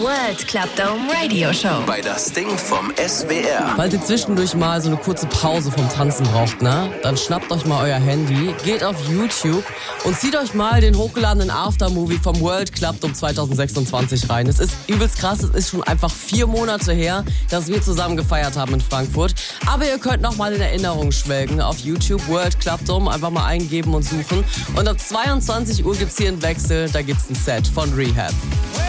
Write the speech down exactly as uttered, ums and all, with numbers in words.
World Club Dome Radio Show. Bei das Ding vom S W R. Falls ihr zwischendurch mal so eine kurze Pause vom Tanzen braucht, ne? Dann schnappt euch mal euer Handy, geht auf YouTube und zieht euch mal den hochgeladenen Aftermovie vom World Club Dome zwanzig sechsundzwanzig rein. Es ist übelst krass, es ist schon einfach vier Monate her, dass wir zusammen gefeiert haben in Frankfurt. Aber ihr könnt noch mal in Erinnerung schwelgen. Auf YouTube World Club Dome einfach mal eingeben und suchen. Und ab zweiundzwanzig Uhr gibt's hier einen Wechsel, da gibt's ein Set von Rehab.